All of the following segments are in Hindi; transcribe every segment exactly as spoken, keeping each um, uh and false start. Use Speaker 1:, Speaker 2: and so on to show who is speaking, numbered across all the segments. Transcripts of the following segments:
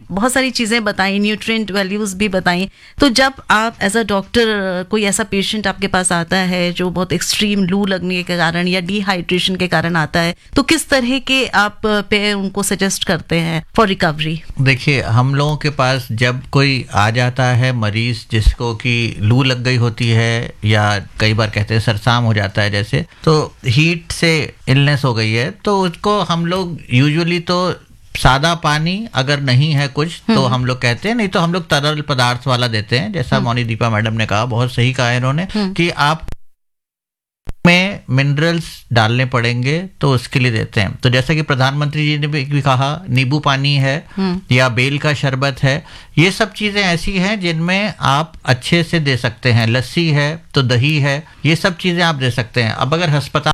Speaker 1: बहुत सारी चीजें बताई, न्यूट्रिएंट वैल्यूज भी बताई। तो जब आप एज अ डॉक्टर कोई ऐसा पेशेंट आपके पास आता है जो बहुत एक्सट्रीम लू लगने के कारण या डिहाइड्रेशन के कारण आता है, तो किस तरह के आप पे उनको सजेस्ट करते हैं फॉर रिकवरी?
Speaker 2: देखिए, हम लोगों के पास जब कोई आ जाता है मरीज जिसको कि लू लग गई होती है या कई बार कहते हैं सरसाम हो जाता है जैसे, तो हीट से इलनेस हो गई है, तो उसको हम लोग यूजुअली तो सादा पानी अगर नहीं है कुछ तो हम लोग कहते हैं, नहीं तो हम लोग तरल पदार्थ वाला देते हैं। जैसा मोनीदीपा मैडम ने कहा, बहुत सही कहा इन्होंने कि आप में मिनरल्स डालने पड़ेंगे तो उसके लिए देते हैं। तो जैसा कि प्रधानमंत्री जी ने भी कहा, नींबू पानी है या बेल का शरबत है, ये सब चीजें ऐसी हैं जिनमें आप अच्छे से दे सकते हैं। लस्सी है तो दही है, ये सब चीजें आप दे सकते हैं। अब अगर अस्पताल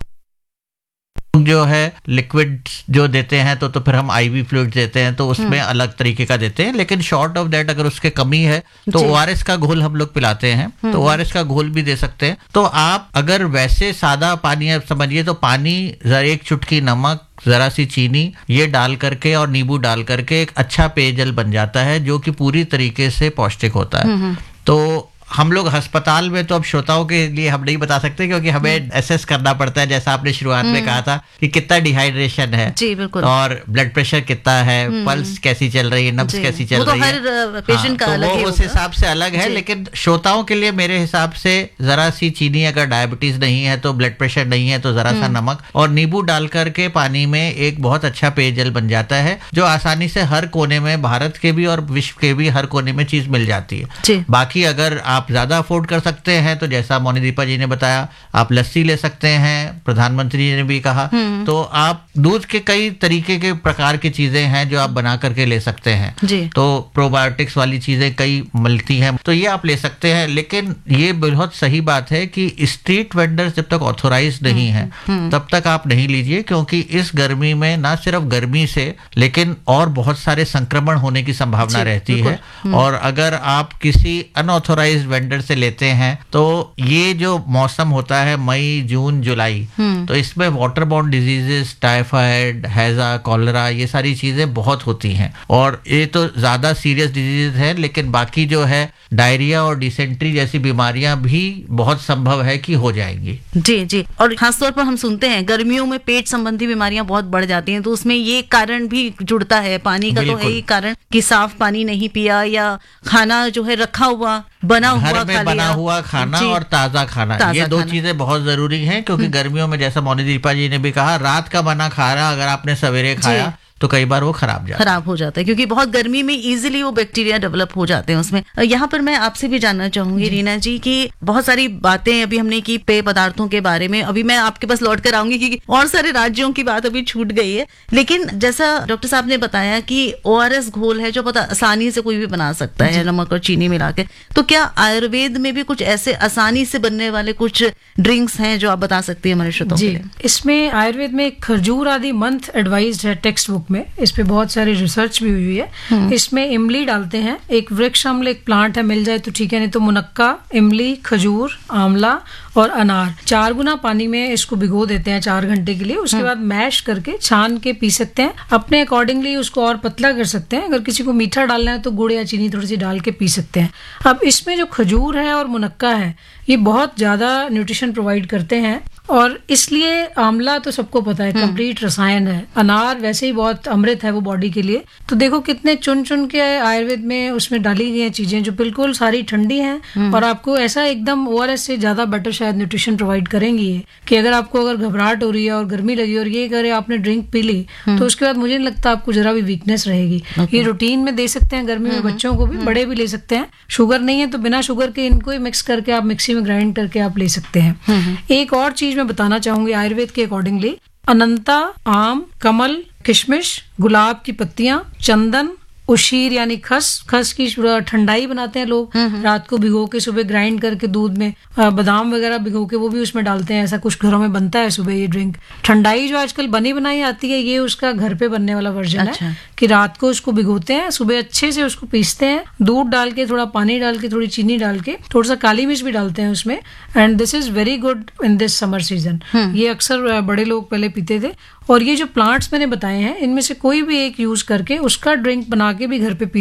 Speaker 2: जो है लिक्विड जो देते हैं तो तो फिर हम आईवी फ्लूइड देते हैं, तो उसमें अलग तरीके का देते हैं। लेकिन शॉर्ट ऑफ दैट अगर उसके कमी है तो ओआरएस का घोल हम लोग पिलाते हैं, तो ओआरएस का घोल भी दे सकते हैं। तो आप अगर वैसे सादा पानी आप समझिए तो पानी, जरा एक चुटकी नमक, जरा सी चीनी, ये डाल करके और नींबू डाल करके एक अच्छा पेयजल बन जाता है जो कि पूरी तरीके से पौष्टिक होता है। तो हम लोग अस्पताल में तो अब श्रोताओं के लिए हम नहीं बता सकते क्योंकि हमें एसेस करना पड़ता है, जैसा आपने शुरुआत में कहा था कि कितना डिहाइड्रेशन है
Speaker 1: जी, बिल्कुल, और
Speaker 2: ब्लड प्रेशर कितना है, पल्स कैसी चल रही है, नब्ज कैसी चल रही है,
Speaker 1: हर पेशेंट का अलग है,
Speaker 2: वो उस हिसाब से अलग है। लेकिन श्रोताओं के लिए मेरे हिसाब से जरा सी चीनी, अगर डायबिटीज नहीं है तो, ब्लड प्रेशर नहीं है तो जरा सा नमक और नींबू डाल करके पानी में एक बहुत अच्छा पेयजल बन जाता है जो आसानी से हर कोने में, भारत के भी और विश्व के भी हर कोने में चीज मिल जाती है। बाकी अगर आप आप ज्यादा अफोर्ड कर सकते हैं तो जैसा मोनीदीपा जी ने बताया, आप लस्सी ले सकते हैं, प्रधानमंत्री जी ने भी कहा, तो आप दूध के कई तरीके के प्रकार की चीजें हैं जो आप बना करके ले सकते हैं जी। तो प्रोबायोटिक्स वाली चीजें कई मिलती हैं, तो ये आप ले सकते हैं। लेकिन ये बहुत सही बात है कि स्ट्रीट वेंडर्स जब तक ऑथोराइज नहीं है तब तक आप नहीं लीजिए, क्योंकि इस गर्मी में ना सिर्फ गर्मी से लेकिन और बहुत सारे संक्रमण होने की संभावना रहती है। और अगर आप किसी अनऑथोराइज वेंडर से लेते हैं तो ये जो मौसम होता है मई, जून, जुलाई, तो इसमें वाटर बॉर्न डिजीजेस, टाइफाइड, हैजा, कॉलरा, ये सारी चीजें बहुत होती हैं और ये तो ज्यादा सीरियस डिजीज है। लेकिन बाकी जो है डायरिया और डिसेंट्री जैसी बीमारियां भी बहुत संभव है कि हो जाएंगी।
Speaker 1: जी जी। और खासतौर पर हम सुनते हैं गर्मियों में पेट संबंधी बीमारियां बहुत बढ़ जाती हैं, तो उसमें ये कारण भी जुड़ता है पानी का, तो है ही कारण कि साफ पानी नहीं पिया या खाना जो है रखा हुआ बना हुआ
Speaker 2: घर में बना हुआ खाना और ताजा खाना, ताजा ये दो खाना। चीजें बहुत जरूरी हैं, क्योंकि गर्मियों में जैसा मोनीदीपा जी ने भी कहा, रात का बना खाना अगर आपने सवेरे खाया तो कई बार वो खराब जाता
Speaker 1: खराब हो जाता है, क्योंकि बहुत गर्मी में इजीली वो बैक्टीरिया डेवलप हो जाते हैं उसमें। यहाँ पर मैं आपसे भी जानना चाहूंगी रीना जी कि बहुत सारी बातें अभी हमने की पेय पदार्थों के बारे में, अभी मैं आपके पास लौट कर आऊंगी क्योंकि और सारे राज्यों की बात अभी छूट गई है। लेकिन जैसा डॉक्टर साहब ने बताया कि ओआरएस घोल है जो बहुत आसानी से कोई भी बना सकता है नमक और चीनी मिला के, तो क्या आयुर्वेद में भी कुछ ऐसे आसानी से बनने वाले कुछ ड्रिंक्स हैं जो आप बता सकती है हमारे श्रोताओं के लिए?
Speaker 3: इसमें आयुर्वेद में खजूर आदि मंथ एडवाइज्ड है टेक्स्ट बुक में, इस पे बहुत सारी रिसर्च भी हुई है। इसमें इमली डालते हैं, एक वृक्ष अम्ल एक प्लांट है, मिल जाए तो ठीक है, नहीं तो मुनक्का, इमली, खजूर, आंवला और अनार, चार गुना पानी में इसको भिगो देते हैं चार घंटे के लिए। उसके बाद मैश करके छान के पी सकते हैं, अपने अकॉर्डिंगली उसको और पतला कर सकते हैं। अगर किसी को मीठा डालना है तो गुड़ या चीनी थोड़ी सी डाल के पी सकते हैं। अब इसमें जो खजूर है और मुनक्का है ये बहुत ज्यादा न्यूट्रिशन प्रोवाइड करते हैं और इसलिए आंवला तो सबको पता है कंप्लीट रसायन है, अनार वैसे ही बहुत अमृत है वो बॉडी के लिए। तो देखो कितने चुन चुन के आयुर्वेद में उसमें डाली गई हैं चीजें जो बिल्कुल सारी ठंडी हैं और आपको ऐसा एकदम ओआरएस से ज्यादा बेटर शायद न्यूट्रिशन प्रोवाइड करेंगी ये, कि अगर आपको अगर घबराहट हो रही है और गर्मी लगी और ये करे आपने ड्रिंक पी ली तो उसके बाद मुझे नहीं लगता आपको जरा भी वीकनेस रहेगी। ये रूटीन में दे सकते हैं गर्मी में, बच्चों को भी, बड़े भी ले सकते हैं। शुगर नहीं है तो बिना शुगर के इनको ही मिक्स करके आप मिक्सी में ग्राइंड करके आप ले सकते हैं। एक और चीज मैं बताना चाहूंगी आयुर्वेद के अकॉर्डिंगली, अनंता, आम, कमल, किशमिश, गुलाब की पत्तियां, चंदन, उशीर यानी खस, खस की ठंडाई बनाते हैं लोग, रात को भिगो के सुबह ग्राइंड करके दूध में, बादाम वगैरह भिगो के वो भी उसमें डालते हैं, ऐसा कुछ घरों में बनता है सुबह ये ड्रिंक। ठंडाई जो आजकल बनी बनाई आती है ये उसका घर पे बनने वाला वर्जन अच्छा। है कि रात को उसको भिगोते हैं, सुबह अच्छे से उसको पीसते हैं, दूध डाल के, थोड़ा पानी डाल के, थोड़ी चीनी डाल के, थोड़ा सा काली मिर्च भी डालते हैं उसमें, and this is very good in this summer season. ये अक्सर बड़े लोग पहले पीते थे। और ये जो प्लांट्स मैंने बताए हैं इनमें से कोई भी एक यूज करके उसका ड्रिंक बना के भी घर पे पी